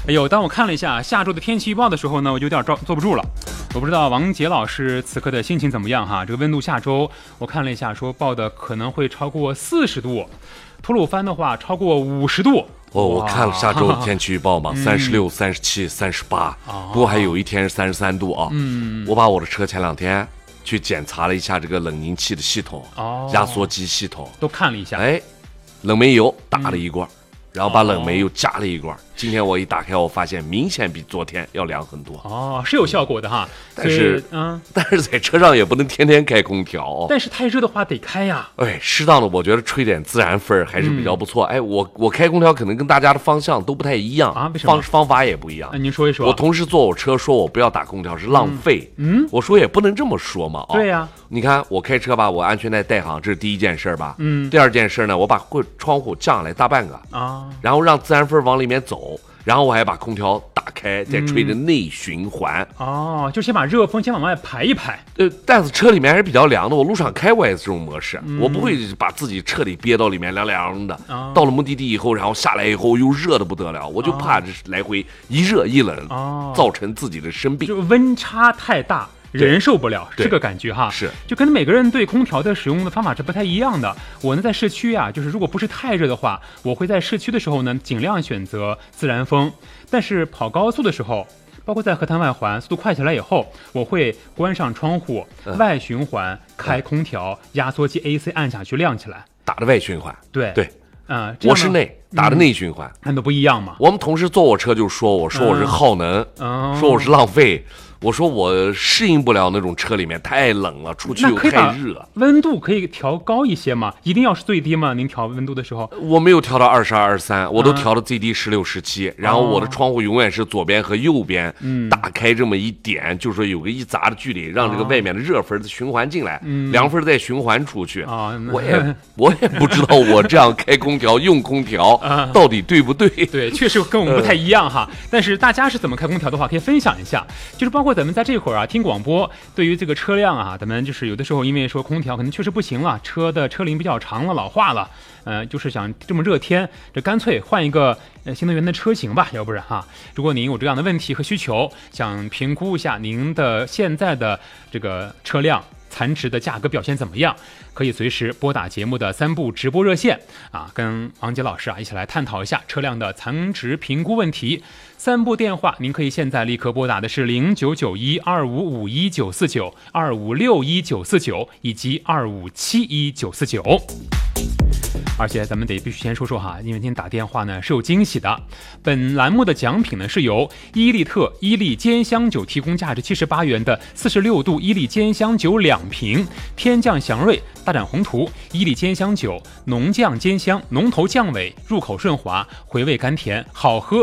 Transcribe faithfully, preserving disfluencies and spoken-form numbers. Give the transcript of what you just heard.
哎呦，当我看了一下下周的天气预报的时候呢，我就有点坐不住了。我不知道王杰老师此刻的心情怎么样哈？这个温度下周我看了一下，说报的可能会超过四十度，吐鲁番的话超过五十度。 哦，我看了下周的天气预报嘛，三十六、三十七、三十八，不过还有一天是三十三度啊。嗯，我把我的车前两天去检查了一下这个冷凝器的系统，哦，压缩机系统都看了一下， 哎，冷媒油打了一罐。嗯，然后把冷媒又加了一罐，哦，今天我一打开，我发现明显比昨天要凉很多。 哦，是有效果的哈， 但是，嗯，但是在车上也不能天天开空调， 但是太热的话得开呀。 哎，适当的，我觉得吹点自然风还是比较不错。嗯，哎，我我开空调可能跟大家的方向都不太一样啊，方方法也不一样。 那您说一说。 我同事坐我车说我不要打空调是浪费，嗯，我说也不能这么说嘛。 对呀， 你看我开车吧，我安全带带好，这是第一件事吧。嗯，第二件事呢，我把窗户降下来大半个啊。然后让自然风往里面走，然后我还把空调打开，再吹着内循环。 嗯，哦，就先把热风先往外排一排。 呃，但是车里面还是比较凉的，我路上开我也是这种模式，嗯，我不会把自己彻底憋到里面凉凉的。哦，到了目的地以后，然后下来以后又热的不得了，我就怕这来回一热一冷，哦，造成自己的生病， 就温差太大。人受不了这个感觉哈， 是就跟每个人对空调的使用的方法是不太一样的。我呢在市区啊，就是如果不是太热的话，我会在市区的时候呢尽量选择自然风，但是跑高速的时候，包括在河滩外环速度快起来以后，我会关上窗户，嗯，外循环开空调，嗯，压缩机 A C 按下去亮起来， 打的外循环。 对对， 嗯， 我是内打的内循环， 那，嗯，都不一样嘛。 我们同事坐我车就说我说我是耗能，嗯，说我是浪费。我说我适应不了那种车里面太冷了，出去又太热。 温度可以调高一些吗？一定要是最低吗？您调温度的时候？ 我没有调到二十二、二十三，我都调到最低十六、十七。然后我的窗户永远是左边和右边，嗯，打开这么一点，就是说有个一杂的距离，让这个外面的热风循环进来，嗯，凉风再循环出去。啊，我也我也不知道我这样开空调用空调到底对不对？ 对，确实跟我们不太一样哈。但是大家是怎么开空调的话，可以分享一下，就是包括。咱们在这会儿啊听广播，对于这个车辆啊，咱们就是有的时候因为说空调可能确实不行了，车的车龄比较长了，老化了，呃，就是想这么热天，这干脆换一个呃新能源的车型吧，要不然哈，如果您有这样的问题和需求，想评估一下您的现在的这个车辆残值的价格表现怎么样，可以随时拨打节目的三部直播热线啊，跟王杰老师啊一起来探讨一下车辆的残值评估问题。三部电话您可以现在立刻拨打的是零九九一二五五一九四九、二五六一九四九以及二五七一九四九。而且咱们得必须先说说哈，因为今天打电话呢是有惊喜的。本栏目的奖品呢是由伊利特伊利煎香酒提供价值七十八元的四十六度伊利煎香酒两瓶，天降祥瑞大展宏图伊利煎香酒，浓酱煎香，浓头酱尾，入口顺滑，回味甘甜，好喝